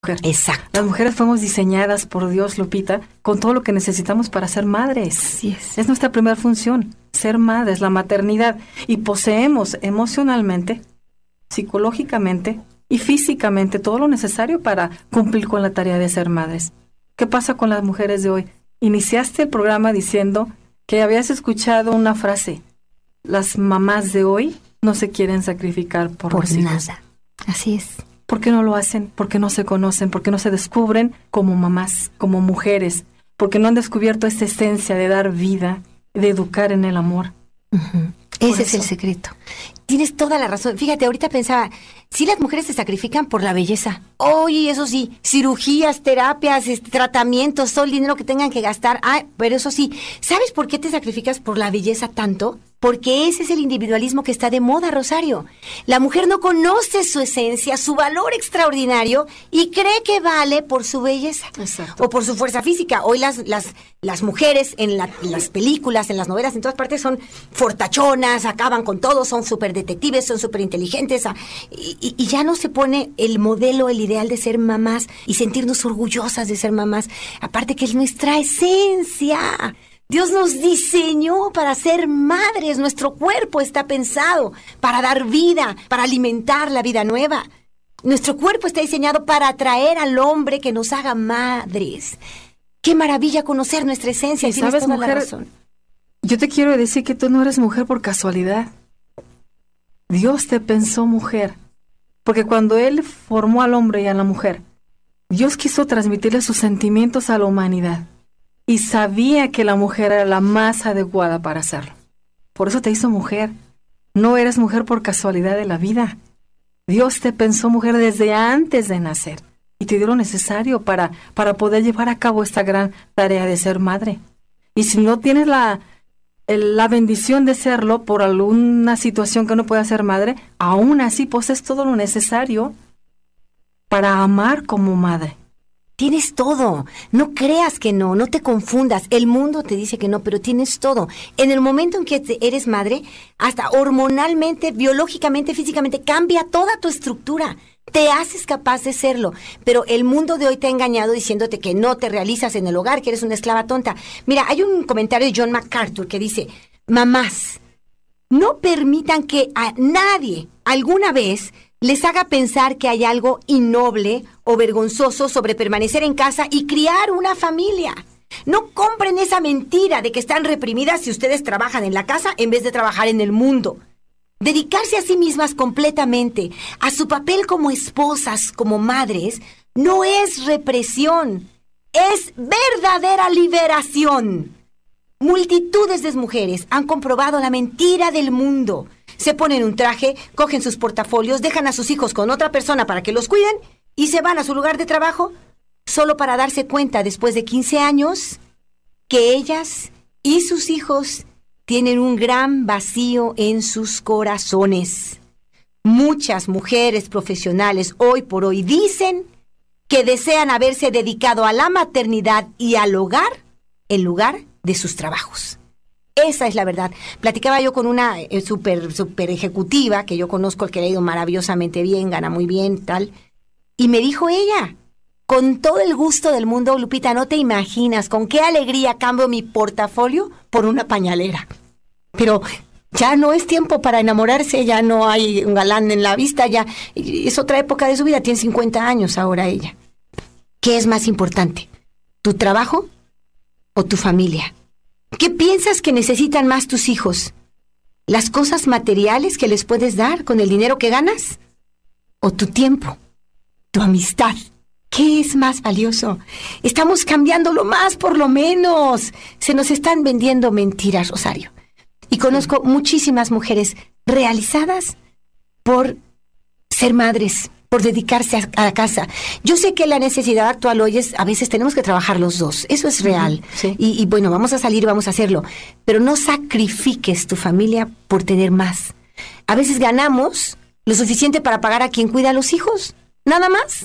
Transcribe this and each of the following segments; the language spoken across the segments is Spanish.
mujer. Exacto. Las mujeres fuimos diseñadas por Dios, Lupita, con todo lo que necesitamos para ser madres. Así es. Es nuestra primera función, ser madres, la maternidad. Y poseemos emocionalmente, psicológicamente y físicamente todo lo necesario para cumplir con la tarea de ser madres. ¿Qué pasa con las mujeres de hoy? Iniciaste el programa diciendo que habías escuchado una frase: las mamás de hoy no se quieren sacrificar por los hijos. Nada. Así es. ¿Por qué no lo hacen? ¿Por qué no se conocen? ¿Por qué no se descubren como mamás, como mujeres? ¿Por qué no han descubierto esa esencia de dar vida, de educar en el amor? Uh-huh. Ese es el secreto. Tienes toda la razón. Fíjate, ahorita pensaba, sí, las mujeres se sacrifican por la belleza. Oye, eso sí, cirugías, terapias, tratamientos, todo el dinero que tengan que gastar. Ah, pero eso sí, ¿sabes por qué te sacrificas por la belleza tanto? Porque ese es el individualismo que está de moda, Rosario. La mujer no conoce su esencia, su valor extraordinario y cree que vale por su belleza. Exacto. O por su fuerza física. Hoy las mujeres en las películas, en las novelas, en todas partes son fortachonas, acaban con todo, son súper detectives, son súper inteligentes. Y ya no se pone el modelo, el ideal de ser mamás y sentirnos orgullosas de ser mamás. Aparte que es nuestra esencia. Dios nos diseñó para ser madres. Nuestro cuerpo está pensado para dar vida, para alimentar la vida nueva. Nuestro cuerpo está diseñado para atraer al hombre que nos haga madres. Qué maravilla conocer nuestra esencia. Y sabes, toda mujer, la razón. Yo te quiero decir que tú no eres mujer por casualidad. Dios te pensó mujer. Porque cuando Él formó al hombre y a la mujer, Dios quiso transmitirle sus sentimientos a la humanidad. Y sabía que la mujer era la más adecuada para hacerlo. Por eso te hizo mujer. No eres mujer por casualidad de la vida. Dios te pensó mujer desde antes de nacer. Y te dio lo necesario para poder llevar a cabo esta gran tarea de ser madre. Y si no tienes la bendición de serlo por alguna situación que no pueda ser madre, aún así posees todo lo necesario para amar como madre. Tienes todo. No creas que no te confundas. El mundo te dice que no, pero tienes todo. En el momento en que eres madre, hasta hormonalmente, biológicamente, físicamente, cambia toda tu estructura. Te haces capaz de serlo. Pero el mundo de hoy te ha engañado diciéndote que no te realizas en el hogar, que eres una esclava tonta. Mira, hay un comentario de John MacArthur que dice: mamás, no permitan que a nadie alguna vez les haga pensar que hay algo innoble o vergonzoso sobre permanecer en casa y criar una familia. No compren esa mentira de que están reprimidas si ustedes trabajan en la casa en vez de trabajar en el mundo. Dedicarse a sí mismas completamente, a su papel como esposas, como madres, no es represión, es verdadera liberación. Multitudes de mujeres han comprobado la mentira del mundo. Se ponen un traje, cogen sus portafolios, dejan a sus hijos con otra persona para que los cuiden y se van a su lugar de trabajo solo para darse cuenta después de 15 años que ellas y sus hijos tienen un gran vacío en sus corazones. Muchas mujeres profesionales hoy por hoy dicen que desean haberse dedicado a la maternidad y al hogar en lugar de sus trabajos. Esa es la verdad. Platicaba yo con una super ejecutiva que yo conozco, que le ha ido maravillosamente bien, gana muy bien, tal. Y me dijo ella, con todo el gusto del mundo, Lupita, no te imaginas con qué alegría cambio mi portafolio por una pañalera. Pero ya no es tiempo para enamorarse, ya no hay un galán en la vista, ya es otra época de su vida, tiene 50 años ahora ella. ¿Qué es más importante? ¿Tu trabajo o tu familia? ¿Qué piensas que necesitan más tus hijos? ¿Las cosas materiales que les puedes dar con el dinero que ganas? ¿O tu tiempo? ¿Tu amistad? ¿Qué es más valioso? Estamos cambiándolo más por lo menos. Se nos están vendiendo mentiras, Rosario. Y conozco muchísimas mujeres realizadas por ser madres, por dedicarse a la casa. Yo sé que la necesidad actual hoy es, a veces tenemos que trabajar los dos, eso es real. Sí. Y bueno, vamos a salir, vamos a hacerlo. Pero no sacrifiques tu familia por tener más. A veces ganamos lo suficiente para pagar a quien cuida a los hijos, nada más.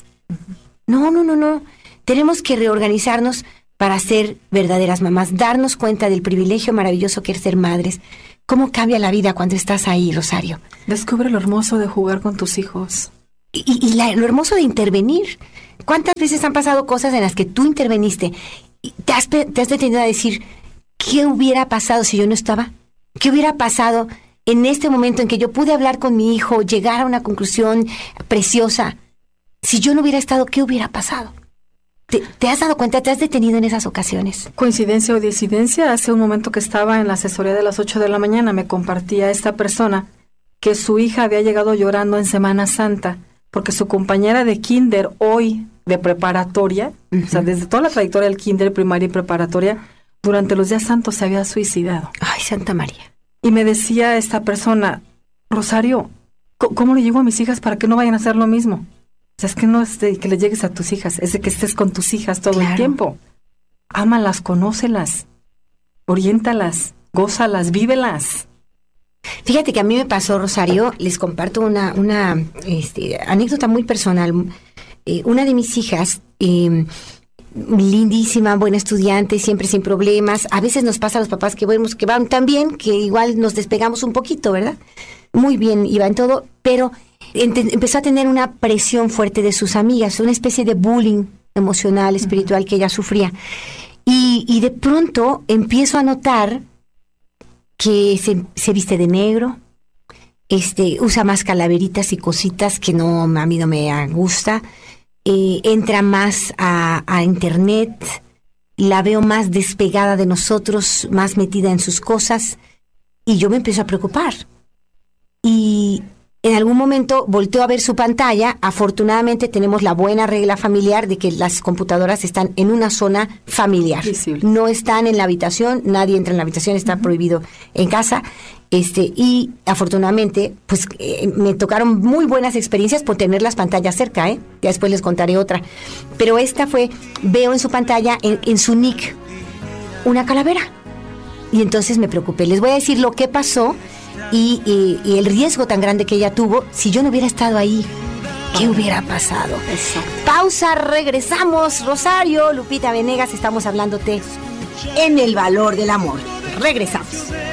No. Tenemos que reorganizarnos para ser verdaderas mamás, darnos cuenta del privilegio maravilloso que es ser madres. ¿Cómo cambia la vida cuando estás ahí, Rosario? Descubre lo hermoso de jugar con tus hijos. Y lo hermoso de intervenir. ¿Cuántas veces han pasado cosas en las que tú interveniste y te has detenido a decir, ¿qué hubiera pasado si yo no estaba? ¿Qué hubiera pasado en este momento en que yo pude hablar con mi hijo, llegar a una conclusión preciosa? Si yo no hubiera estado, ¿qué hubiera pasado? ¿Te has dado cuenta? ¿Te has detenido en esas ocasiones? Coincidencia o disidencia, hace un momento que estaba en la asesoría de las 8 de la mañana, me compartía esta persona que su hija había llegado llorando en Semana Santa, porque su compañera de kinder hoy, de preparatoria, o sea, desde toda la trayectoria del kinder, primaria y preparatoria, durante los días santos se había suicidado. Ay, Santa María. Y me decía esta persona, Rosario, ¿cómo le llego a mis hijas para que no vayan a hacer lo mismo? O sea, es que no es de que le llegues a tus hijas, es de que estés con tus hijas todo el tiempo. Ámalas, conócelas, oriéntalas, gózalas, vívelas. Fíjate que a mí me pasó, Rosario, les comparto una anécdota muy personal. Una de mis hijas, lindísima, buena estudiante, siempre sin problemas. A veces nos pasa a los papás que vemos que van tan bien que igual nos despegamos un poquito, ¿verdad? Muy bien, iba en todo, pero empezó a tener una presión fuerte de sus amigas, una especie de bullying emocional, espiritual que ella sufría. Y de pronto empiezo a notar que se viste de negro, usa más calaveritas y cositas que a mí no me gusta, entra más a internet, la veo más despegada de nosotros, más metida en sus cosas, y yo me empiezo a preocupar. Y en algún momento volteo a ver su pantalla. Afortunadamente tenemos la buena regla familiar de que las computadoras están en una zona familiar. Visible. No están en la habitación, nadie entra en la habitación, está prohibido en casa. Y afortunadamente, pues me tocaron muy buenas experiencias por tener las pantallas cerca, Ya después les contaré otra. Pero esta veo en su pantalla, en su nick, una calavera. Y entonces me preocupé. Les voy a decir lo que pasó. Y el riesgo tan grande que ella tuvo, si yo no hubiera estado ahí, ¿qué hubiera pasado? Exacto. Pausa, regresamos. Rosario, Lupita Venegas, estamos hablándote en El Valor del Amor. Regresamos.